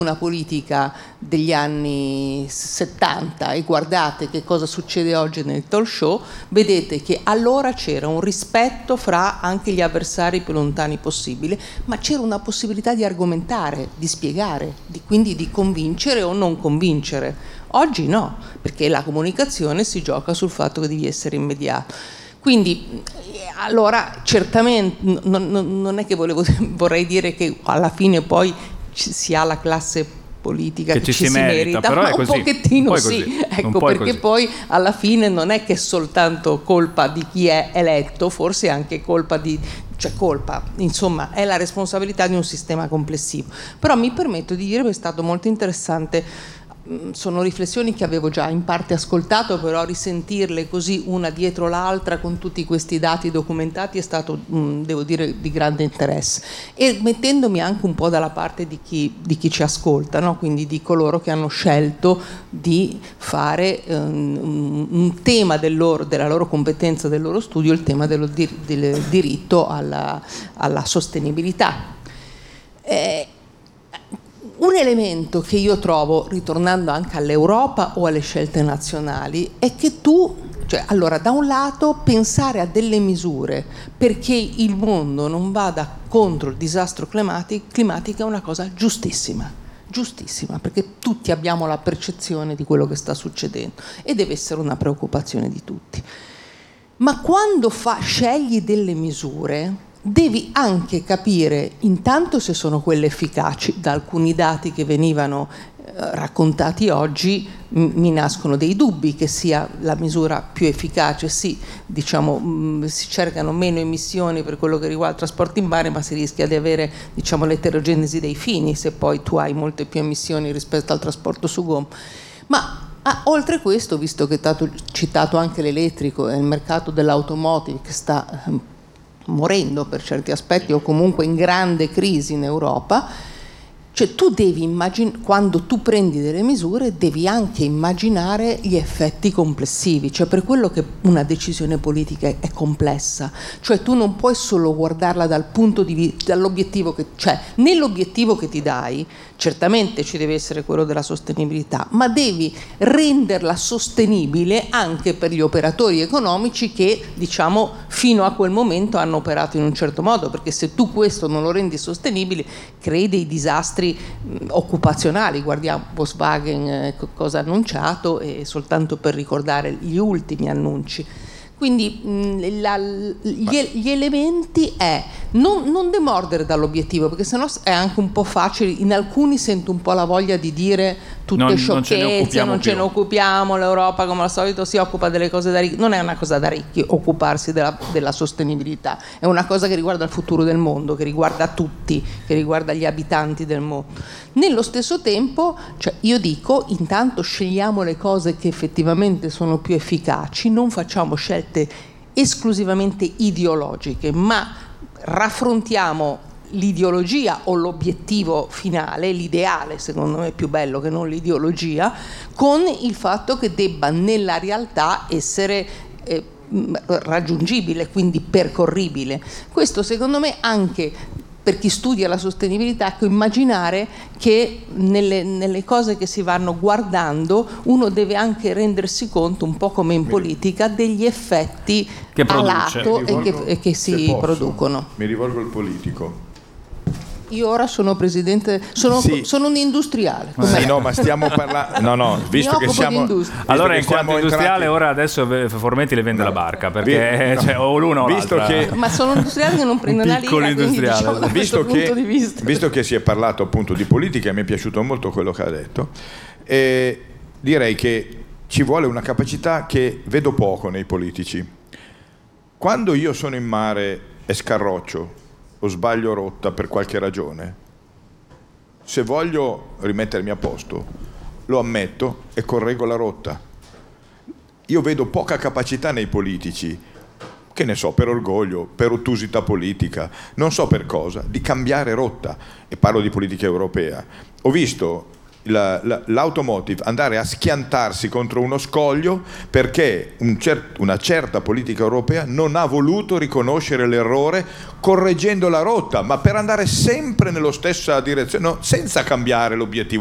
una politica degli anni 70 e guardate che cosa succede oggi nel talk show, vedete che allora c'era un rispetto fra anche gli avversari più lontani possibile, ma c'era una possibilità di argomentare, di spiegare, quindi di convincere o non convincere. Oggi no, perché la comunicazione si gioca sul fatto che devi essere immediato. Quindi allora certamente non è che vorrei dire che alla fine poi si ha la classe politica che ci si merita, però ma un pochettino sì, ecco, perché poi alla fine non è che è soltanto colpa di chi è eletto, forse è anche insomma è la responsabilità di un sistema complessivo. Però mi permetto di dire che è stato molto interessante. Sono riflessioni che avevo già in parte ascoltato, però risentirle così una dietro l'altra con tutti questi dati documentati è stato, devo dire, di grande interesse, e mettendomi anche un po' dalla parte di chi ci ascolta, no? Quindi di coloro che hanno scelto di fare un tema della loro competenza, del loro studio, il tema del diritto alla sostenibilità. Un elemento che io trovo, ritornando anche all'Europa o alle scelte nazionali, è che allora da un lato pensare a delle misure perché il mondo non vada contro il disastro climatico è una cosa giustissima, perché tutti abbiamo la percezione di quello che sta succedendo e deve essere una preoccupazione di tutti. Ma quando scegli delle misure, devi anche capire intanto se sono quelle efficaci. Da alcuni dati che venivano raccontati oggi mi nascono dei dubbi che sia la misura più efficace. Sì, diciamo, si cercano meno emissioni per quello che riguarda il trasporto in mare, ma si rischia di avere, diciamo, l'eterogenesi dei fini se poi tu hai molte più emissioni rispetto al trasporto su gomma. Ma oltre questo, visto che è stato citato anche l'elettrico e il mercato dell'automotive che sta morendo per certi aspetti o comunque in grande crisi in Europa, cioè tu devi quando tu prendi delle misure devi anche immaginare gli effetti complessivi, cioè per quello che una decisione politica è complessa, cioè tu non puoi solo guardarla dal punto di vista, dall'obiettivo cioè nell'obiettivo che ti dai certamente ci deve essere quello della sostenibilità, ma devi renderla sostenibile anche per gli operatori economici che, diciamo, fino a quel momento hanno operato in un certo modo, perché se tu questo non lo rendi sostenibile crei dei disastri occupazionali. Guardiamo Volkswagen cosa ha annunciato, e soltanto per ricordare gli ultimi annunci. Quindi gli elementi è non demordere dall'obiettivo, perché sennò è anche un po' facile. In alcuni sento un po' la voglia di dire tutte sciocchezze, non ce ne occupiamo, l'Europa come al solito si occupa delle cose da ricchi. Non è una cosa da ricchi occuparsi della sostenibilità, è una cosa che riguarda il futuro del mondo, che riguarda tutti, che riguarda gli abitanti del mondo. Nello stesso tempo, cioè, io dico, intanto scegliamo le cose che effettivamente sono più efficaci, non facciamo scelte esclusivamente ideologiche, ma raffrontiamo l'ideologia o l'obiettivo finale, l'ideale secondo me è più bello che non l'ideologia, con il fatto che debba nella realtà essere raggiungibile, quindi percorribile. Questo secondo me anche per chi studia la sostenibilità, ecco, immaginare che nelle cose che si vanno guardando uno deve anche rendersi conto, un po' come in politica, degli effetti che a lato e che si producono. Mi rivolgo al politico. Io ora sono presidente, sono un industriale. Sì, no, ma stiamo parlando. No, visto che siamo. Allora, in quanto industriale, ora adesso Formenti le vende la barca, perché o l'uno o l'altra. Ma sono un industriale che non prende una lira, industriale. Diciamo, da questo punto di vista. Visto che si è parlato appunto di politica, mi è piaciuto molto quello che ha detto. Direi che ci vuole una capacità che vedo poco nei politici. Quando io sono in mare e scarroccio o sbaglio rotta per qualche ragione, se voglio rimettermi a posto lo ammetto e correggo la rotta. Io vedo poca capacità nei politici, che ne so, per orgoglio, per ottusità politica, non so per cosa, di cambiare rotta, e parlo di politica europea. Ho visto l'automotive andare a schiantarsi contro uno scoglio perché una certa politica europea non ha voluto riconoscere l'errore correggendo la rotta, ma per andare sempre nella stessa direzione, no, senza cambiare l'obiettivo